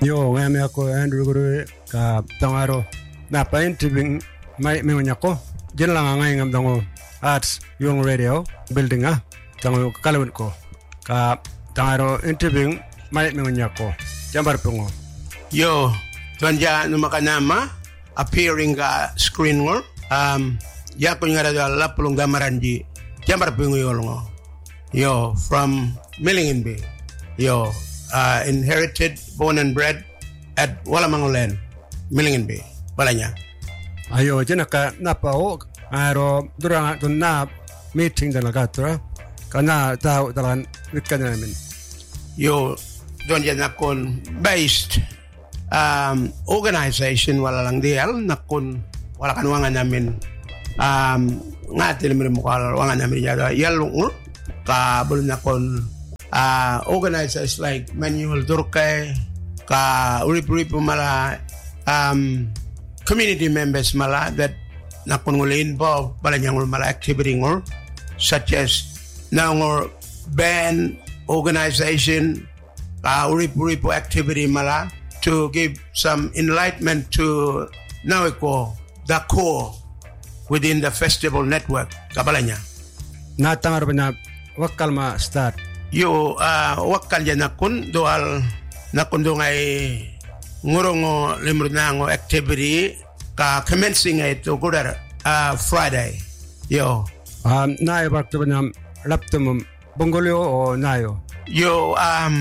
Yo, ngami ako Andrew Guru ka tangaro na painting may menyako. Diyan lang ngay ngam dango arts yung radio building tango kalawin ko ka tangaro interview may menyako. Jambar pungo. Yo, tuanja numakanama appearing ka screen ngor. Ya ko ngara dala pulung gamaranji. Jambar pungo yolngo. Yo, from Millingen Bay. Yo, inherited, born and bred at Walamangulen, Millingen Bay. Balanya. Ayo, jenaka napao aro durang na meeting dala katra kana tao dalan wikkan namin. Yo, don yan nakon based organization wala lang dial nakon wala kanwangan namin ngatil mi mo wangan namin yada yalung ka bulun nakon organizers like Manuel Durkay ka urip mala community members mala that nakon ngul involved balanyang mala activity ngor such as ngor band organization urip activity mala to give some enlightenment to nawiko the core within the festival network kabalanya natangar na wakal ma start yo wakal ya nakun doal nakun dongay ngurongo limrunango activity ka commencing ito kudar Friday yo nayo bakto na laptum bongolyo o nayo yo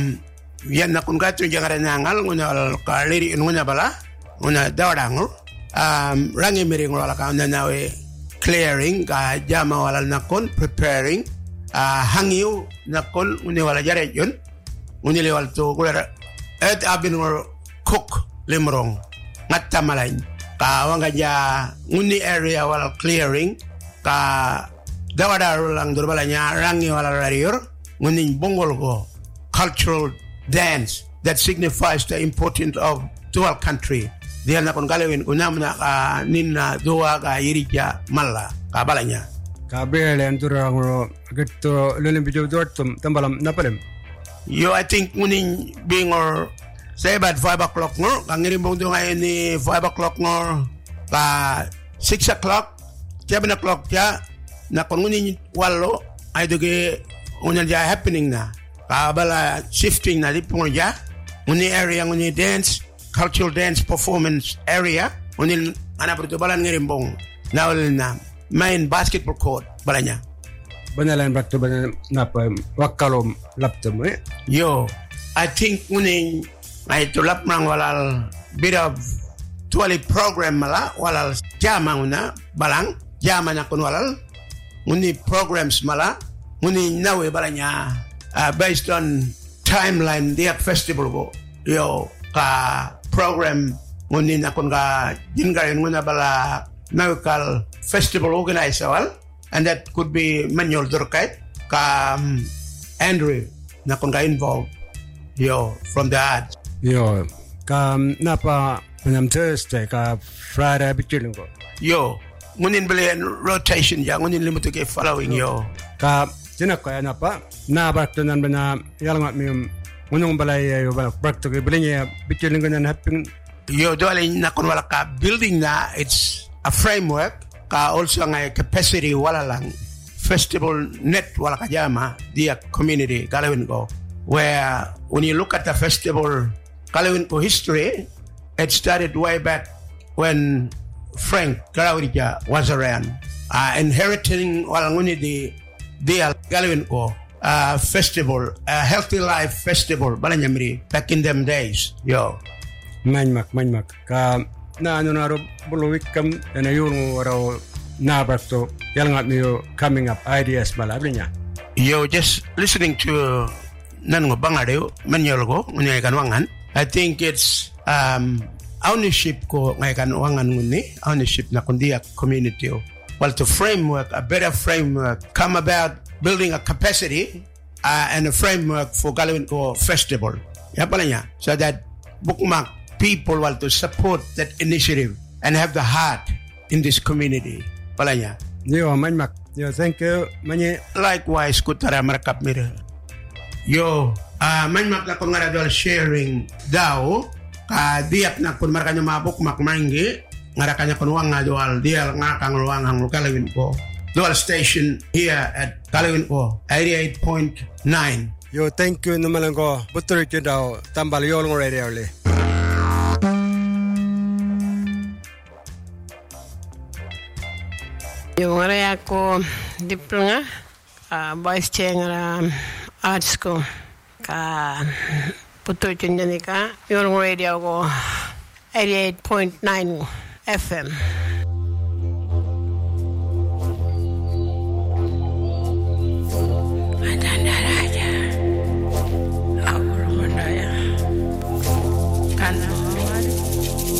yan nakun gato yung ranangal ngunal ka liri nguna bala nguna dawarangol rangi miring wala ka nawe clearing ka jama wala nakon preparing hangyu nakon nguni wala jare yun nguni lewal to kudar et abin ngor cook limrong ngatta malay ka wanga ja nguni area wala clearing ka dawadaro lang durbalanya rangi wala rarior nguni bongol ko cultural dance that signifies the importance of dual country dia nakon galawin unamna ka ninna dua ka irija malla ka balanya ka bele anturangro gitto lulim bijo dortum tambalam napalem yo I think muning being or say about 5 o'clock ngor ka ngirimbong do ngayon ni 5 o'clock ngor ka 6 o'clock 7 o'clock ya nakon muning walo ay doge unya ja happening na kabala shifting na lipong ja uni area uni dance cultural dance performance area uni ana pertubalan ngirimbong nawal na main basketball court balanya banalan bakto banan napa wakalom laptum yo I think uni ay tulap mang walal bit of tuali program mala walal jama una balang jama na kun walal uni programs mala uni nawe balanya based on timeline dia festival go yo ka program ngoni nakon ka jingarin ngona bala local festival organizer and that could be Manuel Durkay ka Andrew nakon ka involved yo from the arts yo ka napa ngam Thursday ka Friday bitilin ko yo ngunin belen rotation ya ngunin limito ke following yo ka jinakaya napa na bakto nan bana yalangat mi ngunong balay yo balak bakto ke bilenya bitilin nan happing yo dole nakon wala ka building na it's a framework ka also nga capacity wala lang festival net wala ka jama dia community galawin ko where when you look at the festival galawin ko history it started way back when Frank Garawija was around inheriting wala nguni dia galawin ko festival healthy life festival balanyamri back in them days yo manmak ka na ano na ro bulwik kam na yung waro na bakto yalangat niyo coming up ideas malablinya yo just listening to nango bangareo manyolgo ngunya kanwangan I think it's ownership ko ngay kanwangan nguni ownership na kundia community well to framework a better framework come about building a capacity and a framework for galawin ko festival ya palanya so that bookmark people want to support that initiative and have the heart in this community palanya yo manmak yo thank you manye likewise kutara marakap mir yo manmak na kung sharing daw ka diak nak pun markanya mabuk mak manggi ngarakanya penuang ngajual dia ngakang luang hang Kalawin ko dual station here at Kalawin ko 88.9. Yo, thank you numalang ko butur ki daw tambal yolong radio le. Yo ngara ako diploma vice chair ngara arts ko ka puto chunjani ka yolong radio ko 88.9 FM.